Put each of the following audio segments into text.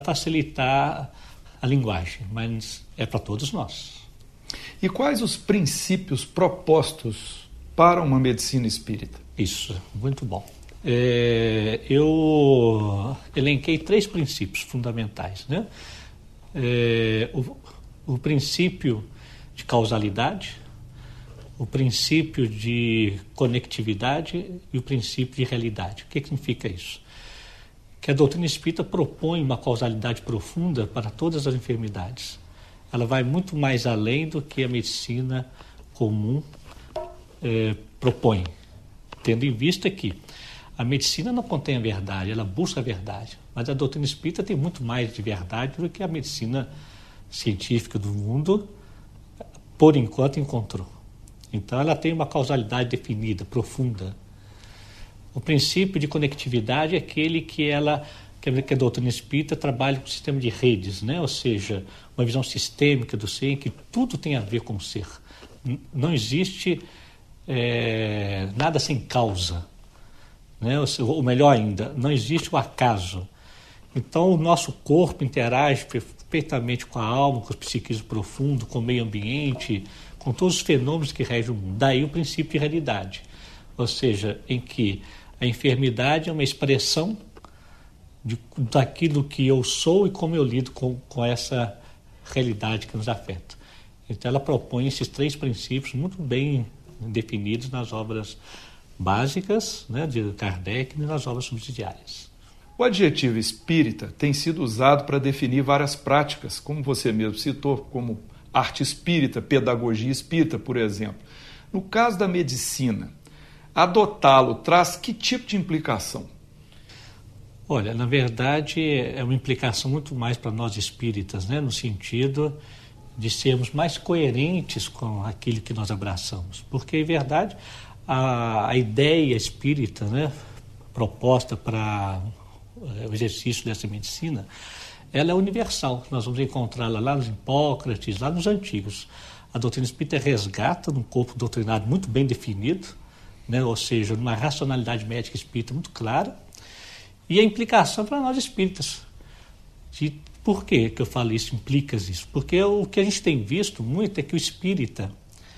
facilitar a linguagem, mas é para todos nós. E quais os princípios propostos para uma medicina espírita? Isso, muito bom. Eu elenquei 3 princípios fundamentais, né? O princípio de causalidade, o princípio de conectividade e o princípio de realidade. O que significa isso? Que a doutrina espírita propõe uma causalidade profunda para todas as enfermidades. Ela vai muito mais além do que a medicina comum propõe, tendo em vista que a medicina não contém a verdade, ela busca a verdade, mas a doutrina espírita tem muito mais de verdade do que a medicina científica do mundo, por enquanto, encontrou. Então, ela tem uma causalidade definida, profunda. O princípio de conectividade é aquele que a doutrina espírita trabalha com o sistema de redes, né? Ou seja, uma visão sistêmica do ser, em que tudo tem a ver com o ser. Não existe nada sem causa, né? Ou melhor ainda, não existe o acaso. Então, o nosso corpo interage perfeitamente com a alma, com o psiquismo profundo, com o meio ambiente, com todos os fenômenos que regem o mundo. Daí o princípio de realidade, ou seja, em que a enfermidade é uma expressão daquilo que eu sou e como eu lido com essa realidade que nos afeta. Então ela propõe esses 3 princípios muito bem definidos nas obras básicas, né, de Kardec e nas obras subsidiárias. O adjetivo espírita tem sido usado para definir várias práticas, como você mesmo citou, como arte espírita, pedagogia espírita, por exemplo. No caso da medicina, adotá-lo traz que tipo de implicação? Olha, na verdade, é uma implicação muito mais para nós espíritas, né, no sentido de sermos mais coerentes com aquilo que nós abraçamos. Porque, em verdade, a ideia espírita, né, proposta para o exercício dessa medicina, ela é universal. Nós vamos encontrá-la lá nos Hipócrates, lá nos antigos. A doutrina espírita resgata num corpo doutrinado muito bem definido, né, ou seja, numa racionalidade médica espírita muito clara, e a implicação para nós espíritas. Por que eu falo isso, implica isso? Porque o que a gente tem visto muito é que o espírita,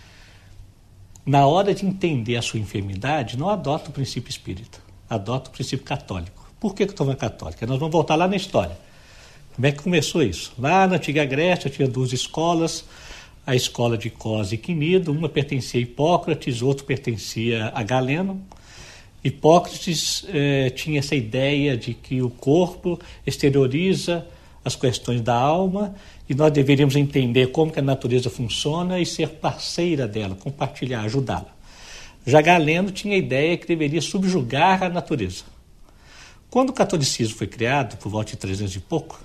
na hora de entender a sua enfermidade, não adota o princípio espírita, adota o princípio católico. Por que eu estou falando católica? Nós vamos voltar lá na história. Como é que começou isso? Lá na Antiga Grécia tinha 2 escolas, a escola de Cos e Quinido, uma pertencia a Hipócrates, outra pertencia a Galeno. Hipócrates tinha essa ideia de que o corpo exterioriza as questões da alma e nós deveríamos entender como que a natureza funciona e ser parceira dela, compartilhar, ajudá-la. Já Galeno tinha a ideia que deveria subjugar a natureza. Quando o catolicismo foi criado, por volta de 300 e pouco,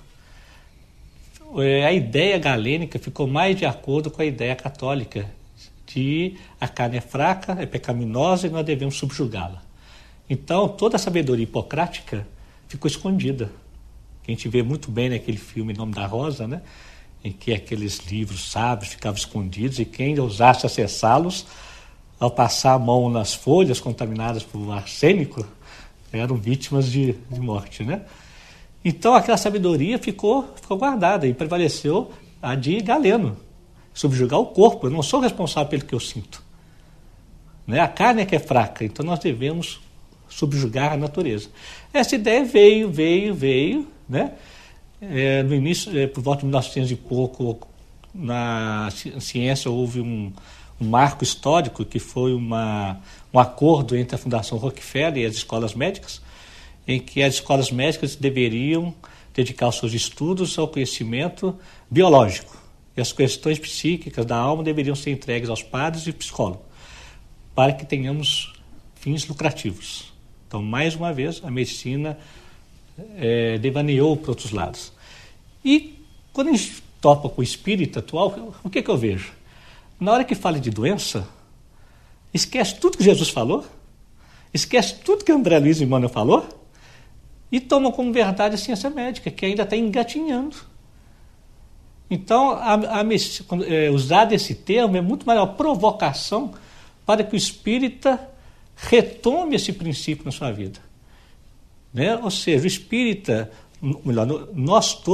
a ideia galênica ficou mais de acordo com a ideia católica de a carne é fraca, é pecaminosa e nós devemos subjugá-la. Então, toda a sabedoria hipocrática ficou escondida. A gente vê muito bem naquele filme Nome da Rosa, né? Em que aqueles livros sábios ficavam escondidos e quem ousasse acessá-los, ao passar a mão nas folhas contaminadas por arsênico, eram vítimas de morte, né? Então, aquela sabedoria ficou guardada e prevaleceu a de Galeno, subjugar o corpo. Eu não sou responsável pelo que eu sinto, né? A carne é que é fraca, então nós devemos subjugar a natureza. Essa ideia veio, né? No início, por volta de 1900 e pouco, na ciência houve um marco histórico que foi um acordo entre a Fundação Rockefeller e as escolas médicas, em que as escolas médicas deveriam dedicar os seus estudos ao conhecimento biológico e as questões psíquicas da alma deveriam ser entregues aos padres e psicólogos para que tenhamos fins lucrativos. Então, mais uma vez, a medicina devaneou para outros lados. E quando a gente topa com o espírito atual, o que eu vejo? Na hora que fala de doença, esquece tudo que Jesus falou, esquece tudo que André Luiz e Emmanuel falou e toma como verdade a ciência médica, que ainda está engatinhando. Então, usar esse termo é muito maior provocação para que o espírita retome esse princípio na sua vida, né? Ou seja, o espírita, melhor, nós todos